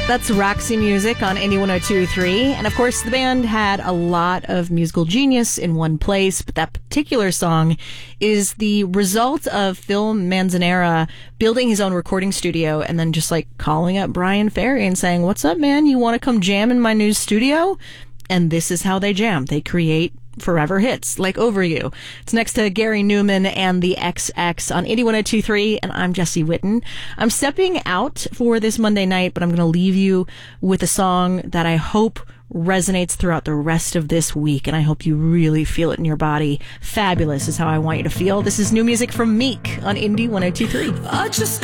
That's Roxy Music on Indie 102.3. And of course, the band had a lot of musical genius in one place, but that particular song is the result of Phil Manzanera building his own recording studio and then just like calling up Brian Ferry and saying, "What's up, man? You want to come jam in my new studio?" And this is how they jam. They create forever hits like Over You. It's next to Gary Newman and the XX on 81.2.3, and I'm Jesse Witten. I'm stepping out for this Monday night, but I'm going to leave you with a song that I hope resonates throughout the rest of this week, and I hope you really feel it in your body. Fabulous is how I want you to feel. This is new music from Meek on Indie 102.3.